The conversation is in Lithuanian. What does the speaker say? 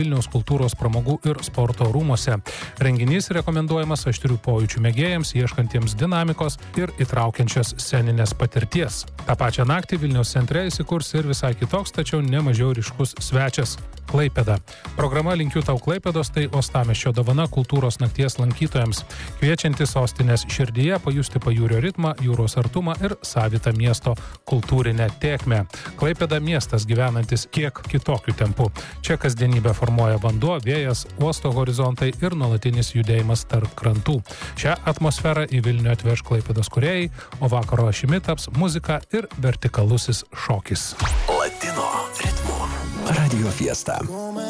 Vilniaus kultūros pramogų ir sporto rūmose. Renginys rekomenduojamas aštrių pojūčių mėgėjams, ieškantiems dinamikos ir įtraukiančios sceninės patirties. Ta pačią naktį Vilniaus centre įsikurs ir visai kitoks, tačiau nemažiau ryškus svečias – Klaipėda. Programa Linkiu tau Klaipėdos tai uostamiesčio dovana kultūros nakties lankytojams, kviečianti sostinės širdyje pajusti pajūrio ritmą, jūros artumą ir savitą miesto kultūrinę tėkmę. Klaipėda miestas gyvenantis kiek kitokiu tempu. Čia kasdienybę formuoja vanduo, vėjas, uosto horizontai ir nuolatinis judėjimas tarp krantų. Šią atmosferą į Vilnių atveš Klaipėdos kūrėjai, o vakaro ašimi taps muzika ir vertikalusis šokis. Latino ritmo Radio Fiesta.